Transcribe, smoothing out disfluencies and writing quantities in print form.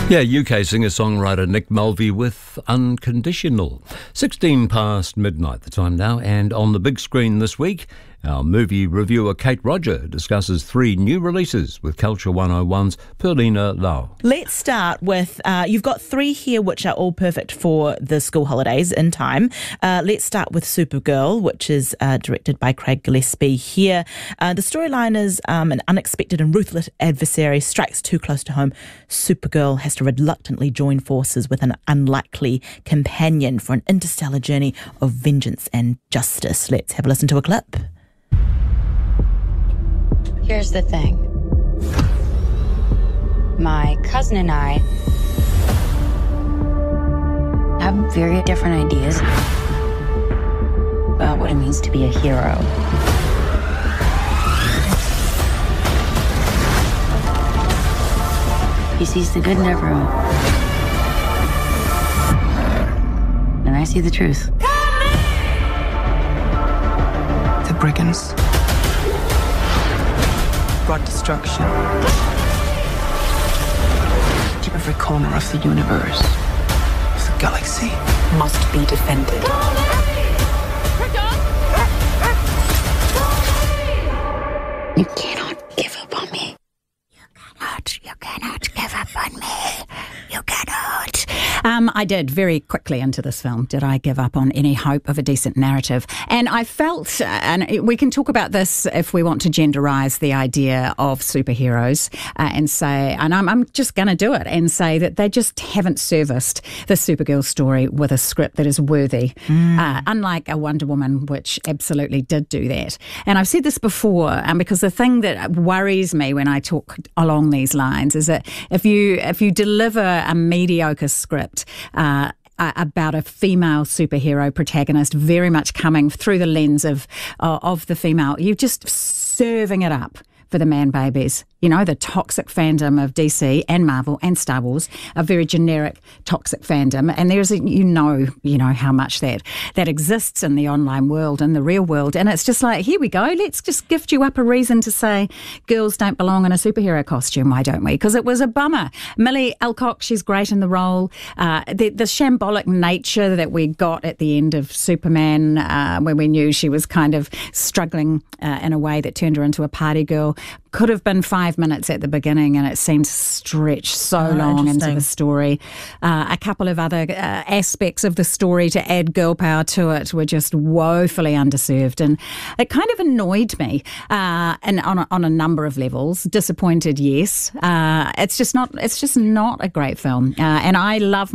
Yeah, UK singer-songwriter Nick Mulvey with Unconditional. 16 past midnight the time now, and on the big screen this week, our movie reviewer Kate Roger discusses 3 new releases with Culture 101's Perlina Lau. Let's start with, you've got 3 here which are all perfect for the school holidays in time. Let's start with Supergirl, which is directed by Craig Gillespie here. The storyline is an unexpected and ruthless adversary strikes too close to home. Supergirl has to reluctantly join forces with an unlikely companion for an interstellar journey of vengeance and justice. Let's have a listen to a clip. Here's the thing. My cousin and I have very different ideas about what it means to be a hero. He sees the good in everyone. And I see the truth. The brigands brought destruction to every corner of the universe. The galaxy must be defended. You cannot give up on me. You cannot give up on me. You cannot. I did very quickly into this film. Did I give up on any hope of a decent narrative? And I felt, and we can talk about this if we want to genderize the idea of superheroes and say, and I'm just going to do it and say that they just haven't serviced the Supergirl story with a script that is worthy, unlike a Wonder Woman, which absolutely did do that. And I've said this before, because the thing that worries me when I talk along these lines is that if you deliver a mediocre script about a female superhero protagonist, very much coming through the lens of the female, you're just serving it up for the man babies. You know, the toxic fandom of DC and Marvel and Star Wars, a very generic toxic fandom. And there's you know how much that exists in the online world and the real world. And it's just like, here we go. Let's just gift you up a reason to say girls don't belong in a superhero costume. Why don't we? Because it was a bummer. Millie Alcock, she's great in the role. The shambolic nature that we got at the end of Superman, when we knew she was kind of struggling in a way that turned her into a party girl, could have been 5 minutes at the beginning, and it seemed to stretch so long into the story. A couple of other aspects of the story to add girl power to it were just woefully underserved, and it kind of annoyed me. And on a number of levels, disappointed, yes. It's just not a great film, and I love